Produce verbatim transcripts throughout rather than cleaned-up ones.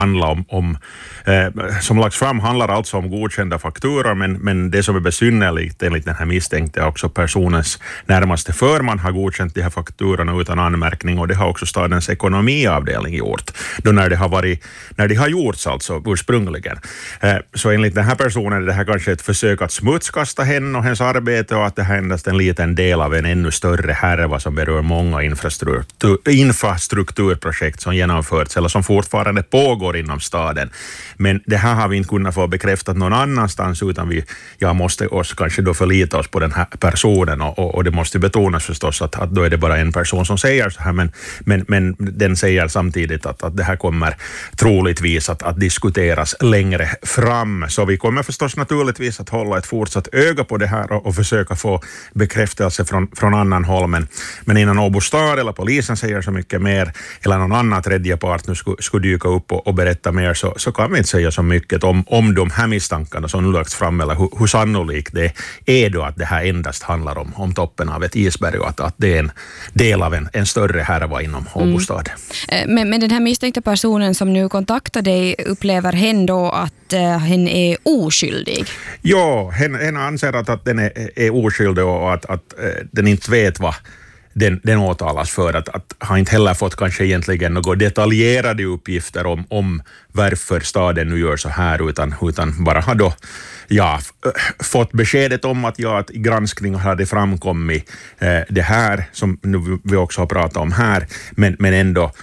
handla om, om eh, som lagts fram handlar alltså om godkända fakturor, men, men det som är besynnerligt enligt den här misstänkte är också personens närmaste förman har godkänt de här fakturorna utan anmärkning, och det har också stadens ekonomiavdelning gjort då när det har varit, när det har gjorts alltså ursprungligen. Eh, så enligt den här personen är det här kanske ett försök att smutskasta henne och hennes arbete, och att det här är endast en liten del av en ännu större härva som berör många infrastruktur, infrastrukturprojekt som genomförts eller som fortfarande pågår inom staden. Men det här har vi inte kunnat få bekräftat någon annanstans, utan vi ja, måste oss kanske då förlita oss på den här personen, och, och, och det måste betonas förstås att, att då är det bara en person som säger så här, men, men, men den säger samtidigt att, att det här kommer troligtvis att, att diskuteras längre fram. Så vi kommer förstås naturligtvis att hålla ett fortsatt öga på det här och, och försöka få bekräftelse från, från annan håll, men, men innan Åbo stad eller polisen säger så mycket mer eller någon annan tredje part nu skulle, skulle dyka upp och, och berätta mer, så, så kan vi inte säga så mycket om, om de här misstankarna som nu lagts fram, eller hur, hur sannolikt det är då att det här endast handlar om, om toppen av ett isberg, och att, att det är en del av en, en större härva inom Åbo stad. Mm. Men, men den här misstänkta personen som nu kontaktar dig, upplever hen då att uh, hen är oskyldig? Ja, hen, hen anser att, att den är, är oskyldig, och att, att uh, den inte vet vad Den, den åtalas för, att, att har inte heller fått kanske egentligen några detaljerade uppgifter om, om varför staden nu gör så här, utan, utan bara har då ja, fått beskedet om att, ja, att i granskning har det framkommit eh, det här som nu vi också har pratat om här, men, men ändå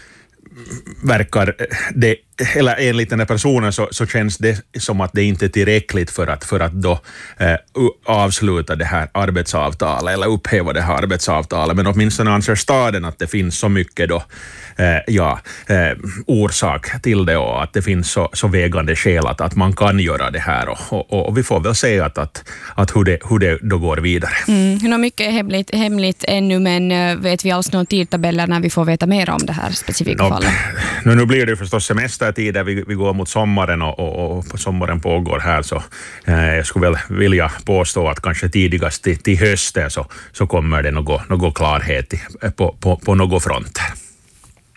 verkar det, eller enligt den här personen så, så känns det som att det inte är tillräckligt för att, för att då eh, avsluta det här arbetsavtalet eller upphäva det här arbetsavtalet, men åtminstone anser staden att det finns så mycket då eh, ja, eh, orsak till det, och att det finns så, så vägande skäl att, att man kan göra det här, och, och, och vi får väl se att, att, att hur, det, hur det då går vidare. Mm, hur mycket hemligt, hemligt ännu, men vet vi alls någon tidtabeller när vi får veta mer om det här specifika no, fallet? Nu, nu blir det förstås semestertider, vi, vi går mot sommaren, och, och, och sommaren pågår här, så eh, jag skulle väl vilja påstå att kanske tidigast till, till hösten så, så kommer det något, något klarhet i, på, på, på något front.